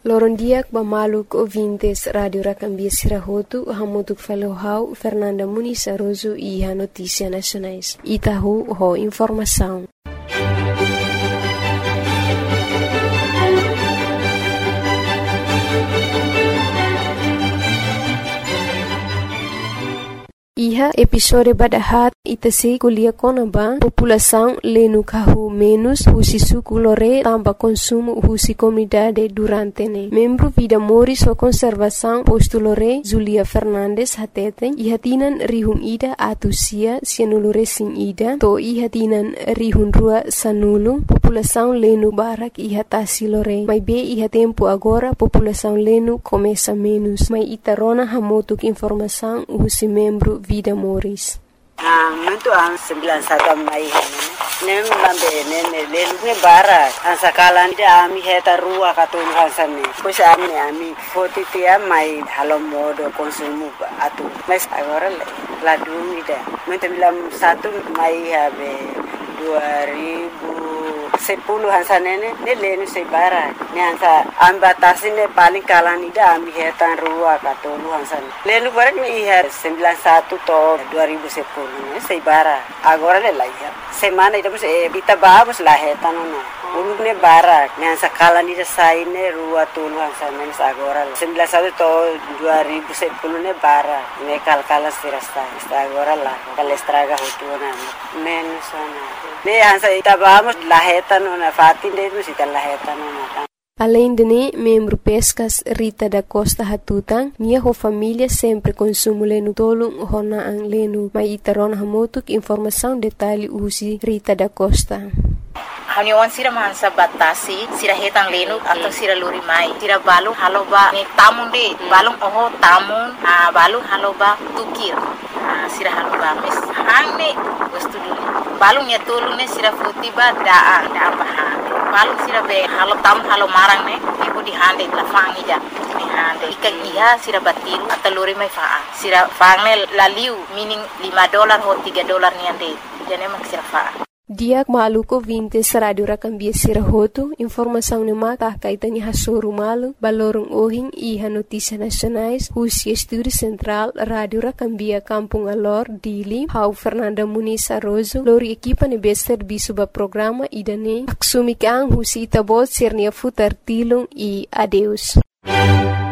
Lorondiak Bamaluk ouvintes Radio Rakambia Sirahotu, Hamutuk Falohau, Fernanda Muniz Aroso e a Notícia Nacionais. Itahu ho informação. Iha episode badahat itasi kuliah konaba população lenu kahu menos husi suku lore tamba consumo husi comunidade durante ne. Membro Vida Moris o conservação posto lore Zulia Fernandes hateten ihatinan rihun ida atusia sianulure sin ida to ihatinan rihun rua sanulu população lenu barak ihatasi lore. Mai be iha tempo agora população lenu começa menos. Mai itarona hamotuk informação husi membro Vida Moris. Muito an 91 mai nem lambe nem lelu bara an sakalan dia ami heta rua katun hansane pois ami fotitia mai halo modo konsumo atu mas agora la dúvida muito bilam 1 mai habe 2010 hansanene ne lenu se bara ne hansa ambatasine paling kalani da ami hetan rua katun hansane lenu barak ni iha 91 to 2010 ne se bara agora la iha semana ida bus bita babus la hetan no ulune bara ne hansa kalani da saine rua tulu hansane agora 91 to 2010 ne bara ne kalkala sirasta agora la kalestraga hutuna menos ne hansa ita babus la hetan no fatin de bus ita la hetan no. Além de membro Pescas Rita da Costa Hatutang, minha família sempre consumo lenu tolong hona ang lenu. Mai itaron hamotuk informação detalhe usi Rita da Costa. Haniwan sira mansa batasi sira hetang lenu atau sira luri mai sira balu haloba ni tamun de balung oho tamun balu haloba tukir sira haloba mes hangne wastu dulu balung ya tolu ne sira futiba daan da abaha balung sira be halo tam halo marang ne ibu di hande la fangi ja ni hande ikan iya sira batiru atau luri mai faa sira fangne laliu meaning $5 ho $3 ni ande jane mak sira faa. Diak maluko vintes Radio Rakambia Sirahotu, informação ni mata kaitan ni hasoru malu, balorong ohing iha Notícia Nacionais, husi Estúdio Central, Radio Rakambia Kampung Alor, Dili, hau Fernanda Muniz Aroso, lori equipa ni bester bisuba programa idane, aksumikang husi itabot sirnia futar tilung e adeus.